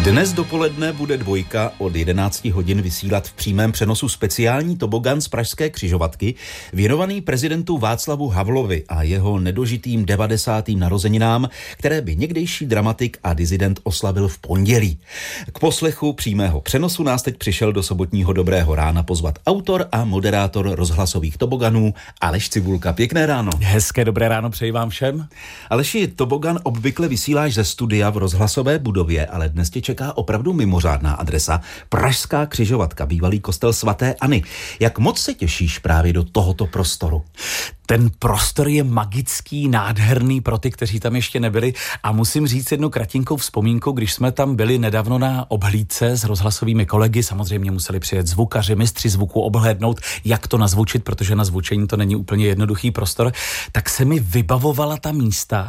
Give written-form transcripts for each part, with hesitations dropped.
Dnes dopoledne bude Dvojka od 11 hodin vysílat v přímém přenosu speciální tobogan z pražské křižovatky, věnovaný prezidentu Václavu Havlovi a jeho nedožitým 90. narozeninám, které by někdejší dramatik a disident oslavil v pondělí. K poslechu přímého přenosu nás teď přišel do sobotního Dobrého rána pozvat autor a moderátor rozhlasových toboganů Aleš Cibulka. Pěkné ráno. Hezké dobré ráno přeji vám všem. Aleši, tobogan obvykle vysíláš ze studia v rozhlasové budově, ale dnes tě čeká opravdu mimořádná adresa. Pražská křižovatka, bývalý kostel svaté Anny. Jak moc se těšíš právě do tohoto prostoru? Ten prostor je magický, nádherný pro ty, kteří tam ještě nebyli a musím říct jednu kratinkou vzpomínku, když jsme tam byli nedávno na obhlídce s rozhlasovými kolegy, samozřejmě museli přijet zvukaři, mistři zvuku, obhlédnout, jak to nazvučit, protože na zvučení to není úplně jednoduchý prostor, tak se mi vybavovala ta místa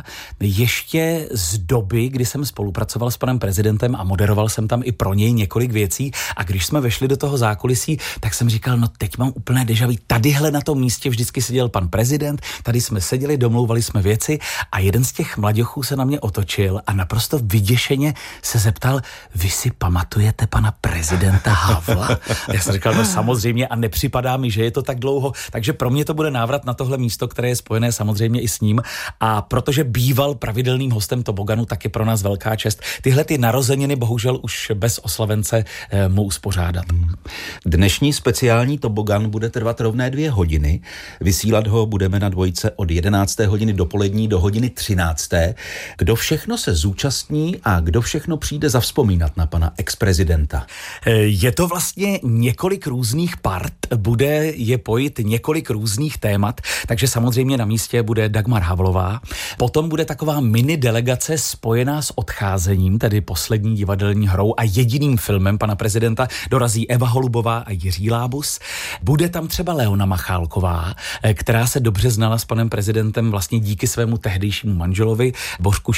ještě z doby, kdy jsem spolupracoval s panem prezidentem a moderoval jsem tam i pro něj několik věcí a když jsme vešli do toho zákulisí, tak jsem říkal, no teď mám úplné déjà vu, tadyhle na tom místě vždycky seděl pan prezident, tady jsme seděli, domlouvali jsme věci a jeden z těch mladěchů se na mě otočil a naprosto vyděšeně se zeptal, vy si pamatujete pana prezidenta Havla? Já jsem říkal, no samozřejmě a nepřipadá mi, že je to tak dlouho, takže pro mě to bude návrat na tohle místo, které je spojené samozřejmě i s ním a protože býval pravidelným hostem toboganu, tak je pro nás velká čest tyhle ty narozeniny bohužel už bez oslavence mu uspořádat. Dnešní speciální tobogan bude trvat rovné 2 hodiny. Vysílat ho budeme na Dvojce od 11. hodiny dopolední do hodiny 13. Kdo všechno se zúčastní a kdo všechno přijde zavzpomínat na pana ex-prezidenta? Je to vlastně několik různých part, bude je pojit několik různých témat, takže samozřejmě na místě bude Dagmar Havlová. Potom bude taková mini delegace spojená s odcházením, tedy poslední divadelní hrou a jediným filmem pana prezidenta. Dorazí Eva Holubová a Jiří Lábus. Bude tam třeba Leona Machálková, která se dobře znala s panem prezidentem vlastně díky svému tehdejšímu manželovi Bořku